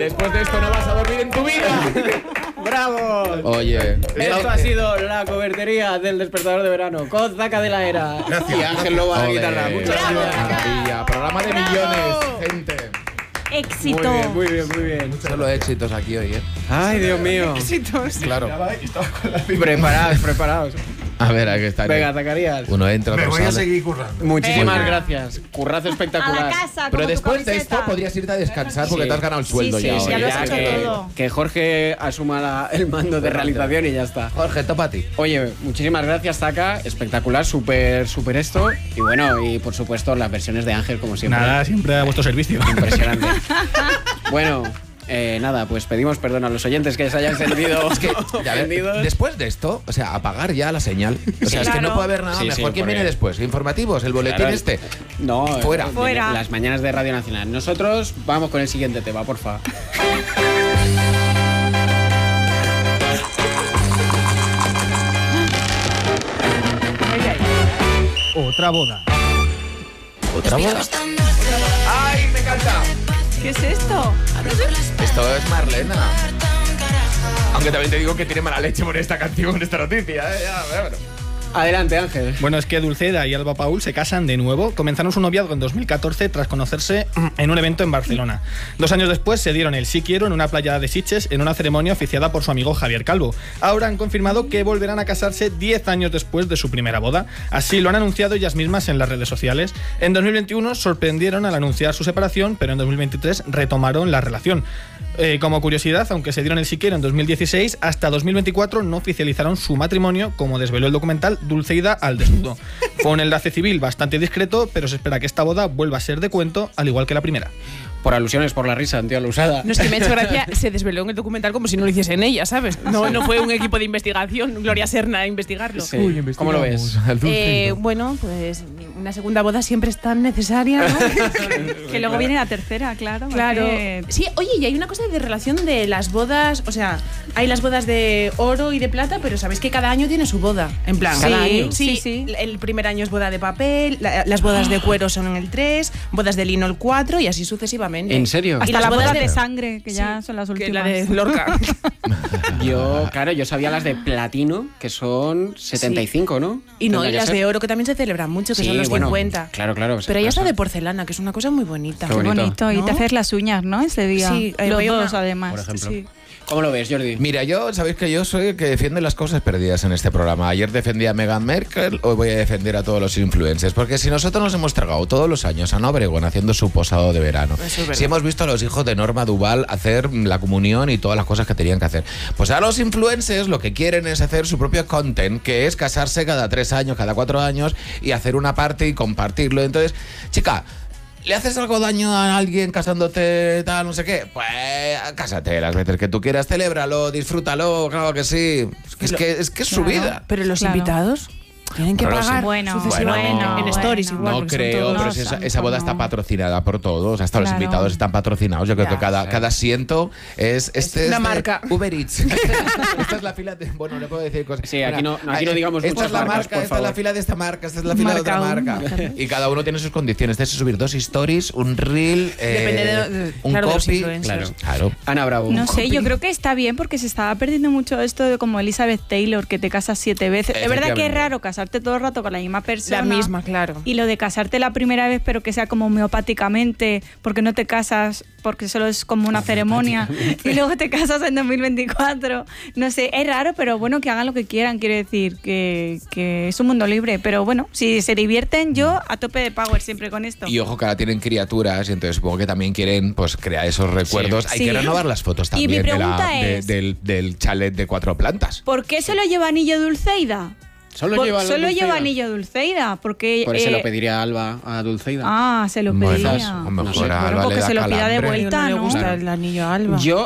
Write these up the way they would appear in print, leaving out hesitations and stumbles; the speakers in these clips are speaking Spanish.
Después de esto no vas a dormir en tu vida. ¡Bravo! Oye, Esto ha sido la cobertería del despertador de verano con Zaca de la Era. Gracias. Y Ángel Lobo a la guitarra. Muchas gracias. maravilla. Programa de millones, gente. Éxito. Muy bien, muy bien. Solo éxitos aquí hoy, ¿eh? Ay, Dios mío. Éxitos. Claro. Preparados. A ver, aquí está. Venga, Zacarías. Uno entra, Me otro voy a sale. seguir currando. Muchísimas Venga. gracias. Currazo A espectacular. la casa. Pero como tu después de camiseta. esto podrías irte a descansar porque Sí. te has ganado el sueldo Sí, ya sí, hoy. ya lo has Ya hecho que, todo. que Jorge asuma el mando de realización y ya está. Jorge, topa a ti. Oye, muchísimas gracias, Zaca. Espectacular, súper esto. Y bueno, y por supuesto las versiones de Ángel, como siempre. Nada, siempre a vuestro servicio. Impresionante. Bueno, nada, pues pedimos perdón a los oyentes que se hayan sentido Ya ves, ofendidos. después de esto, o sea, apagar ya la señal. O sea, es que claro. no puede haber nada Sí, mejor. sí, ¿Quién porque- viene después? ¿Informativos? ¿El boletín Claro. este? No, Fuera. Fuera. Las mañanas de Radio Nacional. Nosotros vamos con el siguiente tema, porfa. Otra boda. ¿Otra boda? ¡Ay, me encanta! ¿Qué es esto? Esto es Marlena. Aunque también te digo que tiene mala leche por esta canción, esta noticia, ¿eh? Ya, bueno. Adelante, Ángel. Bueno, es que Dulceida y Alba Paul se casan de nuevo. Comenzaron su noviazgo en 2014 tras conocerse en un evento en Barcelona. 2 años después se dieron el sí quiero en una playa de Sitges en una ceremonia oficiada por su amigo Javier Calvo. Ahora han confirmado que volverán a casarse 10 años después de su primera boda. Así lo han anunciado ellas mismas en las redes sociales. En 2021 sorprendieron al anunciar su separación, pero en 2023 retomaron la relación. Como curiosidad, aunque se dieron el sí quiero en 2016, hasta 2024 no oficializaron su matrimonio, como desveló el documental Dulceida al desnudo. Fue un enlace civil bastante discreto, pero se espera que esta boda vuelva a ser de cuento, al igual que la primera. Por alusiones, por la risa, tío, la usada. No, es que me ha hecho gracia, se desveló en el documental como si no lo hiciesen ella, ¿sabes? No fue un equipo de investigación, Gloria Serna a investigarlo. Sí. ¿Cómo lo ves? Bueno, pues una segunda boda siempre es tan necesaria, ¿no? Que luego viene la tercera, claro. Claro. porque- Sí, oye, y hay una cosa de relación de las bodas, o sea, hay las bodas de oro y de plata, pero sabéis que cada año tiene su boda, en plan. Sí, Cada año. sí, sí. El primer año es boda de papel, las bodas de cuero son en el 3, bodas de lino el 4 y así sucesivamente. ¿En serio? Hasta las las bodas bodas de de- sangre, que ya Sí, son las que últimas. la de Lorca. Yo sabía las de platino, que son 75, ¿no? Y no, Tendría y que las ser. de oro que también se celebran mucho, que Sí, son los bueno, 50. Claro, claro. Pero hay hasta pasa. de porcelana, que es una cosa muy bonita. Qué Qué bonito. bonito. Y ¿No? te haces las uñas, ¿no? Ese día. Sí, los voy a dos, una- además. Por ejemplo. Sí. ¿Cómo lo ves, Jordi? Mira, yo, sabéis que yo soy el que defiende las cosas perdidas en este programa. Ayer defendí a Meghan Merkel, hoy voy a defender a todos los influencers. Porque si nosotros nos hemos tragado todos los años a Ana Obregón haciendo su posado de verano, Eso es verdad. si hemos visto a los hijos de Norma Duval hacer la comunión y todas las cosas que tenían que hacer, pues a los influencers lo que quieren es hacer su propio content, que es casarse cada 3 años, cada 4 años y hacer una parte y compartirlo. Entonces, chica, ¿le haces algo daño a alguien casándote, tal, no sé qué? Pues cásate las veces que tú quieras, celébralo, disfrútalo, claro que sí. Es que es su vida. Pero los Claro. invitados tienen que No lo sé. pagar Bueno, sucesivamente. bueno, en stories bueno. igual. No porque son creo, todos- pero No, si esa tampoco boda está no. patrocinada por todos, hasta los Claro. invitados están patrocinados. Yo creo Ya, que cada claro. asiento es una de marca. Uber Eats. Esta es la fila de, bueno, le puedo decir cosas. Sí, aquí no digamos esta muchas es la marcas, marca, por esta es la favor. fila de esta marca, esta es la fila de otra Marca marca. uno. Y cada uno tiene sus condiciones. Tienes que subir 2 stories, un reel, Depende un claro, de los copy. influencers. Claro. Ana Bravo. No sé, yo creo que está bien porque se estaba perdiendo mucho esto de como Elizabeth Taylor, que te casas 7 veces. Es verdad que es Efectivamente. raro casarte todo el rato con la misma persona. La misma, claro. Y lo de casarte la primera vez, pero que sea como homeopáticamente, porque no te casas, porque solo es como una ceremonia, y luego te casas en 2024. No sé, es raro, pero bueno, que hagan lo que quieran, quiero decir, que es un mundo libre. Pero bueno, si se divierten, yo a tope de power siempre con esto. Y ojo que ahora tienen criaturas y entonces supongo que también quieren pues crear esos recuerdos. Hay Sí. que renovar las fotos Y mi también pregunta es- del chalet de 4 plantas. ¿Por qué solo lleva anillo Dulceida? Solo lleva lleva anillo Dulceida, porque... Por eso lo pediría Alba a Dulceida. Ah, se lo Bueno, pedía. a lo mejor No sé, a Alba bueno, le porque da se lo pida de calambre. vuelta, no le ¿no? gusta Claro. el anillo a Alba. Yo,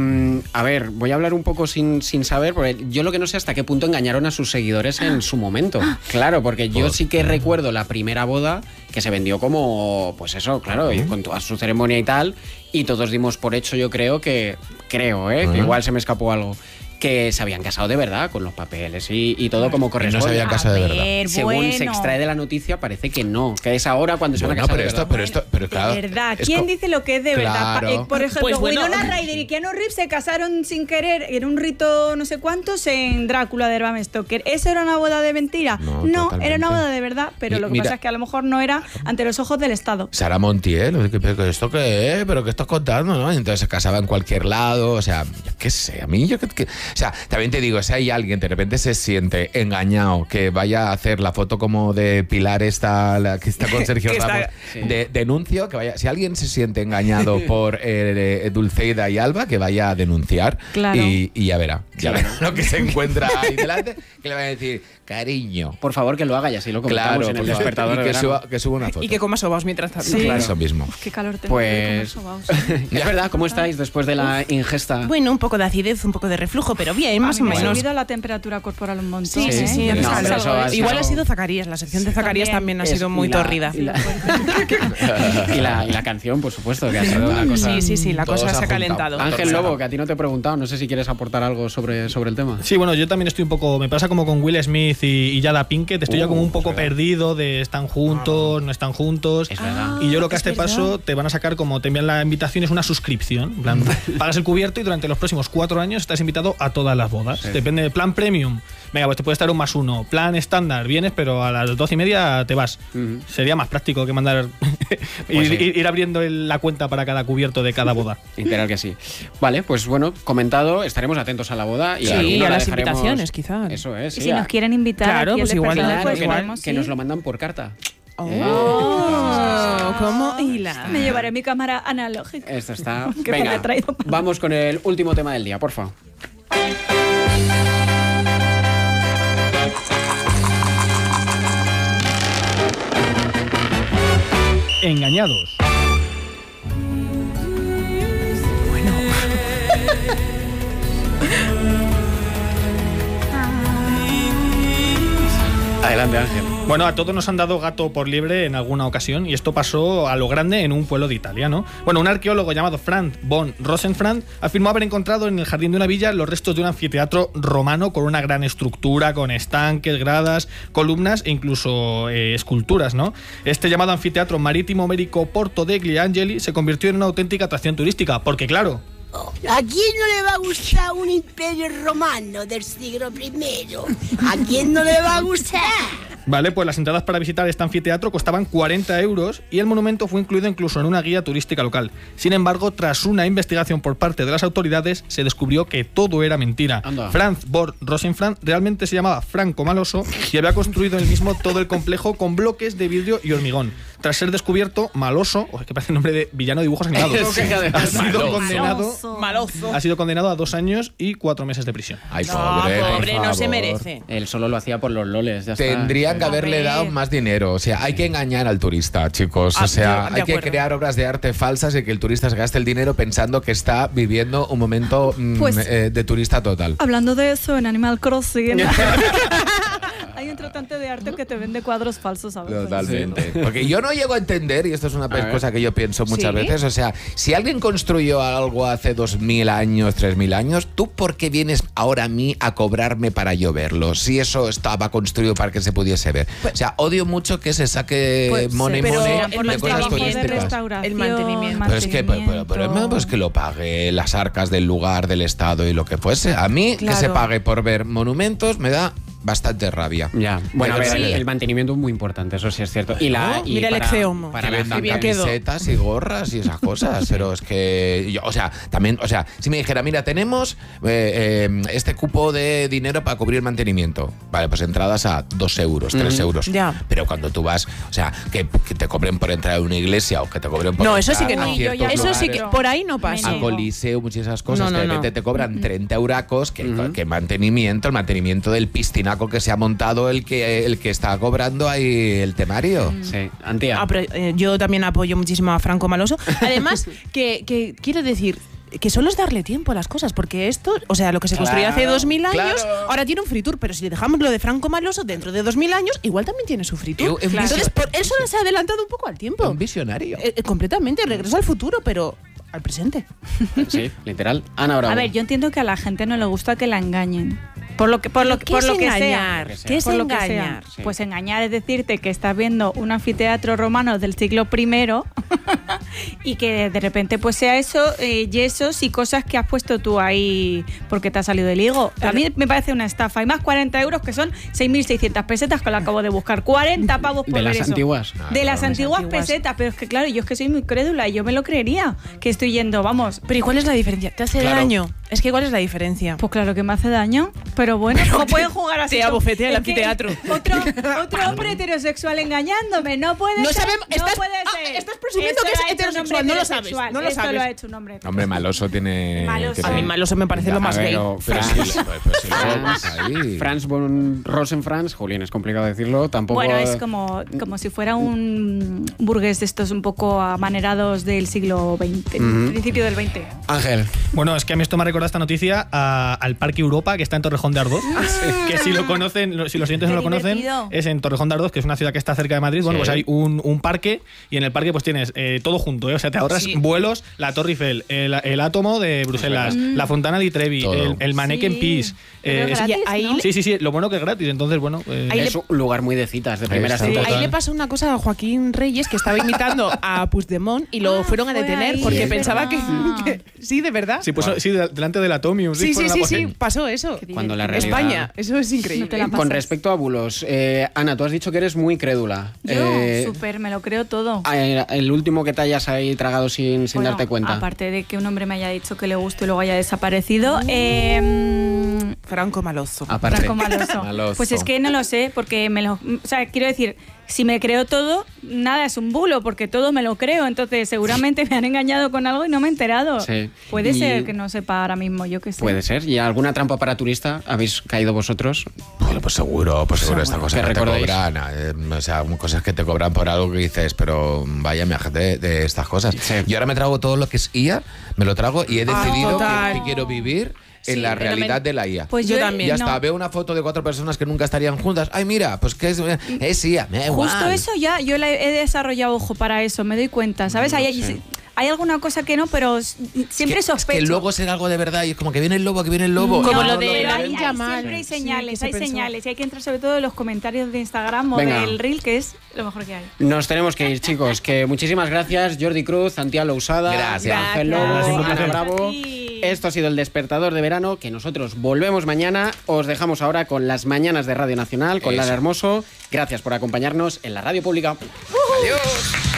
a ver, voy a hablar un poco sin saber, porque yo lo que no sé hasta qué punto engañaron a sus seguidores en su momento. Claro, porque yo sí que recuerdo la primera boda que se vendió como, pues eso, claro, y con toda su ceremonia y tal, y todos dimos por hecho, yo creo que igual se me escapó algo, que se habían casado de verdad, con los papeles y todo como corresponde. no se habían casado de verdad. Según se extrae de la noticia, parece que no, que es ahora cuando se van a casar de verdad. Pero claro. De verdad, ¿quién dice lo que es de verdad? Claro. Por ejemplo, Pues bueno, Winona Ryder y Keanu Reeves se casaron sin querer en un rito no sé cuántos en Drácula de Bram Stoker. ¿Eso era una boda de mentira? No, totalmente. era una boda de verdad, pero lo que pasa es que a lo mejor no era ante los ojos del Estado. Sara Montiel, pero ¿esto qué es? ¿Pero qué estás contando? ¿No? Y entonces se casaba en cualquier lado, o sea, yo qué sé, a mí, o sea, también te digo, si hay alguien de repente se siente engañado, que vaya a hacer la foto como de Pilar esta, la que está con Sergio Ramos, denuncio, que vaya, si alguien se siente engañado por Dulceida y Alba, que vaya a denunciar y ya verá lo que se encuentra ahí delante, que le va a decir, cariño. Por favor, que lo haga y así lo comentamos en el despertador. Y que suba una foto. Y que coma sobaos mientras tanto. Sí. Claro. Eso mismo. Qué calor tengo. Pues es verdad, ¿cómo estáis después de la ingesta? Bueno, un poco de acidez, un poco de reflujo, pero bien, más o Me ha menos. subido la temperatura corporal un montón. Sí, sí, sí. No, o sea, pero eso ha igual sido- ha sido Zacarías, la sección de Zacarías también ha sido muy tórrida. Y la canción, por supuesto, que ha sido una cosa... Sí, la Todo cosa se se ha ha calentado. Ángel Lobo, que a ti no te he preguntado, no sé si quieres aportar algo sobre el tema. Sí, bueno, yo también estoy un poco. Me pasa como con Will Smith y Jada Pinkett. Estoy ya como un poco es verdad. perdido de están juntos, no están juntos. Es verdad. Y yo lo que a es este verdad. paso te van a sacar como te envían la invitación, es una suscripción. En plan, pagas el cubierto y durante los próximos 4 años estás invitado a todas las bodas. Depende del plan premium. Venga, pues te puede estar 1+1. Plan estándar, vienes, pero a las 12:30 te vas. Sería más práctico que mandar Pues sí. ir abriendo la cuenta para cada cubierto de cada boda. Literal que sí. Vale, pues bueno, comentado, estaremos atentos a la boda y Sí, alguno a la las dejaremos- invitaciones, quizá. Eso es. Y sí, si nos quieren invitar, Claro, aquí al pues igual, despertador, Claro, pues que, queremos, que sí. nos lo mandan por carta. ¿Cómo hila? Me llevaré mi cámara analógica. Esto está. Que me la Venga, he traído para- vamos con el último tema del día, porfa. Engañados. Adelante, Ángel. Bueno, a todos nos han dado gato por liebre en alguna ocasión y esto pasó a lo grande en un pueblo de Italia, ¿no? Bueno, un arqueólogo llamado Franz von Rosenfranz afirmó haber encontrado en el jardín de una villa los restos de un anfiteatro romano con una gran estructura, con estanques, gradas, columnas e incluso esculturas, ¿no? Este llamado anfiteatro marítimo ibérico Porto degli Angeli se convirtió en una auténtica atracción turística, porque claro, ¿a quién no le va a gustar un imperio romano del siglo I? ¿A quién no le va a gustar? vale, pues las entradas para visitar este anfiteatro costaban 40 euros y el monumento fue incluido incluso en una guía turística local. Sin embargo, tras una investigación por parte de las autoridades, se descubrió que todo era mentira. Anda. Franz von Rosenfranz realmente se llamaba Franco Maloso y había construido él mismo todo el complejo con bloques de vidrio y hormigón. Tras ser descubierto, Maloso, que parece el nombre de villano de dibujos animados, Sí, además. ha sido Maloso. condenado... Malozo. Ha sido condenado a 2 años y 4 meses de prisión. Ay, No, pobre, por pobre, no se favor. merece. Él solo lo hacía por los loles, ya está. Tendrían que A haberle ver. dado más dinero. O sea, hay que engañar al turista, chicos. O sea, de hay que acuerdo. crear obras de arte falsas y que el turista se gaste el dinero pensando que está viviendo un momento Pues- de turista total. Hablando de eso, en Animal Crossing hay un tratante de arte que te vende cuadros falsos a veces. Totalmente. Porque yo no llego a entender, y esto es una ver. cosa que yo pienso muchas ¿Sí? veces, o sea, si alguien construyó algo hace 2000 años, 3000 años, ¿tú por qué vienes ahora a mí a cobrarme para yo verlo? Si eso estaba construido para que se pudiese ver. O sea, odio mucho que se saque Pues, money pero money el de cosas mantenimiento de turísticas. restauración, El mantenimiento. Pero es que, pues que lo pague las arcas del lugar, del Estado y lo que fuese. A mí, que Claro. se pague por ver monumentos, me da bastante rabia. Ya. Bueno, a ver, Pero- el mantenimiento es muy importante, eso sí es cierto. Y la, y Mira el para- Exeomo. Para Que la vendan bien quedó. camisetas y gorras y esas cosas, pero es que yo, o sea, también, o sea, si me dijera, mira, tenemos este cupo de dinero para cubrir el mantenimiento, vale, pues entradas a 2 euros, 3 euros, Ya. pero cuando tú vas, o sea, que te cobren por entrar a una iglesia o que te cobren por No, eso sí entrar que a no. ciertos Eso sí que lugares, por ahí no pasa. a Coliseo, muchas esas cosas, No, no, que de no. repente te cobran 30 euracos, que mantenimiento, el mantenimiento del piscinaco que se ha montado el que está cobrando ahí el temario. Sí, Antía. Ah, pero, yo también apoyo muchísimo a Franco Maloso. Además, que quiero decir que solo es darle tiempo a las cosas, porque esto, o sea, lo que se construyó hace Claro, 2000 años, claro. ahora tiene un free tour, pero si le dejamos lo de Franco Maloso dentro de 2000 años, igual también tiene su free tour. Claro. Entonces, él solo se ha adelantado un poco al tiempo. Un visionario. Completamente, regreso al futuro, pero Al presente. Sí, literal. Ana Bravo. A ver, yo entiendo que a la gente no le gusta que la engañen. Por lo que sea. ¿Qué es Por lo que sea. engañar? Sí. Pues engañar es decirte que estás viendo un anfiteatro romano del siglo I y que de repente pues sea eso, yesos y cosas que has puesto tú ahí porque te ha salido del higo. A mí me parece una estafa. Y más 40 euros que son 6.600 pesetas que lo acabo de buscar. 40 pavos por De ver las eso. antiguas. De las antiguas antiguas. pesetas. Pero es que claro, yo es que soy muy crédula y yo me lo creería que estoy yendo, vamos. Pero ¿y cuál es la diferencia? ¿Te hace Claro. daño? Es que ¿cuál es la diferencia? Pues claro que me hace daño, pero bueno, no pueden jugar así. te abofetea el Es que anfiteatro. Otro hombre heterosexual engañándome, no puede No ser. sabemos- no estás- puede ser. estás presumiendo Esto que es lo ha hecho un heterosexual, hombre no lo sabes, heterosexual. no lo Esto sabes. lo ha hecho un hombre. Hombre, Maloso tiene... Maloso. tiene- A mí Maloso me parece lo más gay. Pero sí, pues sí, Franz, ahí. Franz von Rosenfranz, Julián, es complicado decirlo, tampoco... Bueno, es como si fuera un burgués de estos un poco amanerados del siglo XX, principio del XX. Ángel. Bueno, es que a mí esto me ha recordado esta noticia al Parque Europa, que está en Torrejón de Ardoz. Que si lo conocen, si los oyentes no Qué lo conocen, divertido. es en Torrejón de Ardoz, que es una ciudad que está cerca de Madrid. Bueno, Sí. pues hay un parque y en el parque pues tienes todo junto, ¿eh? O sea, te ahorras Sí. vuelos, la Torre Eiffel, el Átomo de Bruselas, la Fontana di Trevi, Todo. el Manneken Sí. Peace. Pero es gratis, ahí ¿no? Sí, lo bueno que es gratis, entonces bueno... Ahí Es un lugar muy de citas, de primera está. cita. Ahí le pasó una cosa a Joaquín Reyes, que estaba imitando a Puigdemont y lo fueron a fue detener ahí, porque es pensaba que, verdad. Sí, de verdad. Sí, pues sí, delante del Atomium. Sí, fue una cosa sí, así. pasó eso. Cuando la realidad... España, eso es increíble. No te la Con pasas. respecto a bulos, Ana, tú has dicho que eres muy crédula. Yo, súper, me lo creo todo. El último que te hayas ahí tragado sin Bueno, darte cuenta. Aparte de que un hombre me haya dicho que le gusta y luego haya desaparecido. Franco Maloso. Aparte. Franco Maloso. Maloso. Pues es que no lo sé, porque o sea, quiero decir, si me creo todo, nada es un bulo, porque todo me lo creo. Entonces, seguramente me han engañado con algo y no me he enterado. Sí. Puede Y- ser que no sepa ahora mismo, yo qué sé. Puede ser. ¿Y alguna trampa para turista habéis caído vosotros? Bueno, pues seguro esta cosa ¿Qué que te recordáis? cobran. O sea, cosas que te cobran por algo que dices, pero vaya, me agente de estas cosas. Sí. Yo ahora me trago todo lo que es IA, me lo trago y he decidido total. que quiero vivir en Sí, la yo realidad también. de la IA. Pues Yo también. Ya no. está, veo una foto de 4 personas que nunca estarían juntas. Ay, mira, pues que es IA, me da igual. Justo eso ya, yo he desarrollado ojo para eso, me doy cuenta, ¿sabes? Hay alguna cosa que no, pero siempre Es sospecho. que luego será algo de verdad y es como que viene el lobo, que viene el lobo. Como Y lo no, de pero la hay, Ninja Man. siempre hay Sí, señales, que se hay pensó. señales y hay que entrar sobre todo en los comentarios de Instagram o Venga. del Reel, que es lo mejor que hay. Nos tenemos que ir, chicos. Que muchísimas gracias, Jordi Cruz, Santiago Lousada, Gracias. Ángel Gracias. Lobo, Siempre un Ana placer. Bravo. A ti. Esto ha sido el Despertador de Verano, que nosotros volvemos mañana. Os dejamos ahora con las mañanas de Radio Nacional, con Eso. Lara Hermoso. Gracias por acompañarnos en la radio pública. Adiós.